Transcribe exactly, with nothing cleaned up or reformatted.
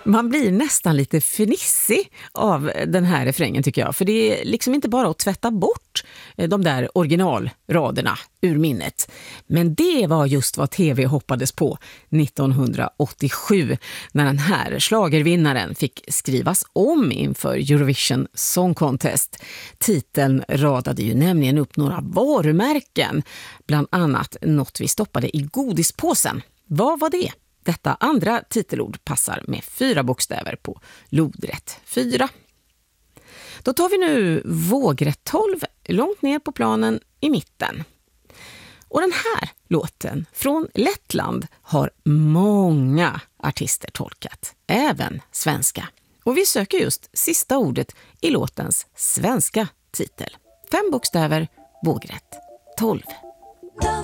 Man blir nästan lite fnissig av den här refrängen tycker jag. För det är liksom inte bara att tvätta bort de där originalraderna ur minnet. Men det var just vad tv hoppades på nittonhundraåttiosju när den här schlagervinnaren fick skrivas om inför Eurovision Song Contest. Titeln radade ju nämligen upp några varumärken, bland annat något vi stoppade i godispåsen. Vad var det? Detta andra titelord passar med fyra bokstäver på lodrätt fyra. Då tar vi nu vågrätt tolv långt ner på planen i mitten. Och den här låten från Lettland har många artister tolkat, även svenska. Och vi söker just sista ordet i låtens svenska titel. Fem bokstäver, vågrätt tolv.